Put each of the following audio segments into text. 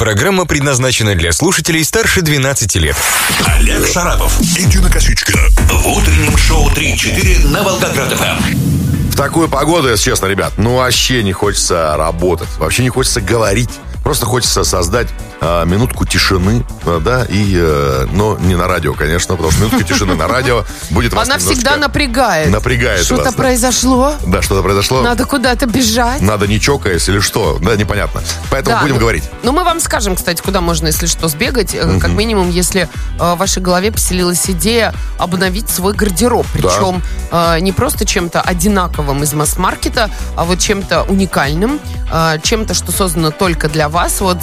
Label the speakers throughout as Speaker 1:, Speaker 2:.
Speaker 1: Программа предназначена для слушателей старше 12 лет.
Speaker 2: Олег Шарапов, Дина Косичка. В утреннем шоу 3-4 на Волгоград-ФМ.
Speaker 3: В такую погоду, если честно, ребят, вообще не хочется работать. Вообще не хочется говорить. Просто хочется создать минутку тишины, да, но не на радио, конечно, потому что минутка тишины на радио будет вас
Speaker 4: Она всегда напрягает.
Speaker 3: Напрягает
Speaker 4: Что-то
Speaker 3: вас.
Speaker 4: произошло.
Speaker 3: Да, что-то произошло.
Speaker 4: Надо куда-то бежать.
Speaker 3: Надо не чокаясь или что, да, непонятно. Поэтому будем говорить.
Speaker 4: Ну, мы вам скажем, кстати, куда можно, если что, сбегать. Как минимум, если в вашей голове поселилась идея обновить свой гардероб. Причем не просто чем-то одинаковым из масс-маркета, а вот чем-то уникальным, чем-то, что создано только для вас. Вот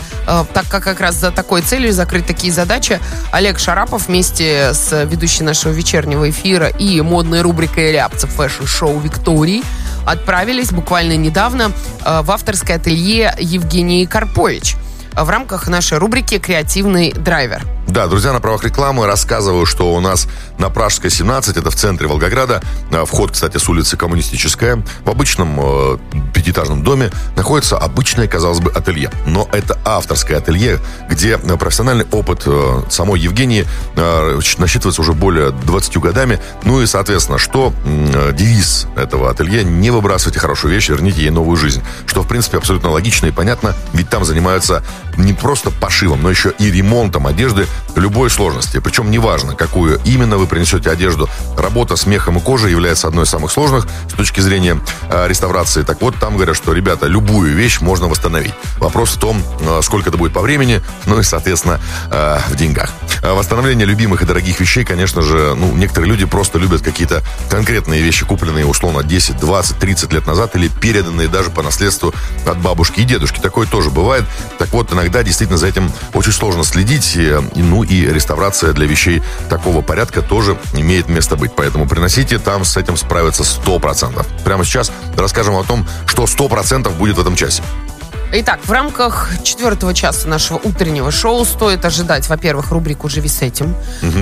Speaker 4: как раз за такой целью закрыть такие задачи Олег Шарапов вместе с ведущей нашего вечернего эфира и модной рубрикой «Рябцев фэшн-шоу» Виктории отправились буквально недавно в авторское ателье Евгении Карпович в рамках нашей рубрики «Креативный драйвер».
Speaker 3: Да, друзья, на правах рекламы рассказываю, что у нас на Пражской 17, это в центре Волгограда, вход, кстати, с улицы Коммунистическая, в обычном пятиэтажном доме находится обычное, казалось бы, ателье. Но это авторское ателье, где профессиональный опыт самой Евгении насчитывается уже более 20 годами. Ну и, соответственно, что девиз этого ателье: не выбрасывайте хорошую вещь, верните ей новую жизнь. Что, в принципе, абсолютно логично и понятно, ведь там занимаются не просто пошивом, но еще и ремонтом одежды любой сложности. Причем неважно, какую именно вы принесете одежду. Работа с мехом и кожей является одной из самых сложных с точки зрения реставрации. Так вот, там говорят, что, ребята, любую вещь можно восстановить. Вопрос в том, сколько это будет по времени, ну и, соответственно, в деньгах. Восстановление любимых и дорогих вещей, конечно же, некоторые люди просто любят какие-то конкретные вещи, купленные, условно, 10, 20, 30 лет назад или переданные даже по наследству от бабушки и дедушки. Такое тоже бывает. Так вот, иногда действительно за этим очень сложно следить. Ну и реставрация для вещей такого порядка тоже имеет место быть. Поэтому приносите, там с этим справиться 100%. Прямо сейчас расскажем о том, что 100% будет в этом часе.
Speaker 4: Итак, в рамках 4-го часа нашего утреннего шоу стоит ожидать, во-первых, рубрику «Живи с этим»,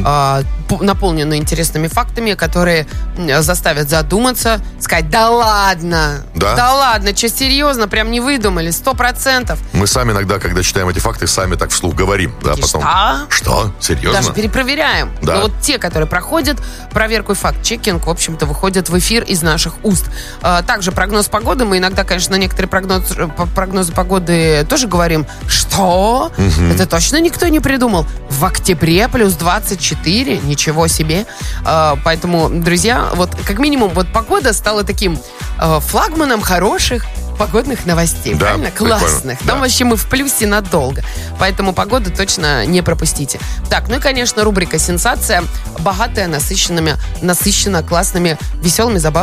Speaker 4: наполненную интересными фактами, которые заставят задуматься, сказать: да ладно, да ладно, что, серьезно, прям не выдумали, 100%.
Speaker 3: Мы сами иногда, когда читаем эти факты, сами так вслух говорим. Да, потом. Что? Серьезно?
Speaker 4: Даже перепроверяем.
Speaker 3: Да.
Speaker 4: Но вот те, которые проходят проверку и факт-чекинг, в общем-то, выходят в эфир из наших уст. Также прогноз погоды. Мы иногда, конечно, на некоторые прогнозы погоды тоже говорим: что? Это точно никто не придумал? В октябре плюс 24? Ничего себе. Поэтому, друзья, вот как минимум вот погода стала таким флагманом хороших погодных новостей,
Speaker 3: да,
Speaker 4: правильно? Классных. Там вообще мы в плюсе надолго. Поэтому погоду точно не пропустите. Так, ну и, конечно, рубрика «Сенсация». Богатая, насыщена классными, веселыми, забавными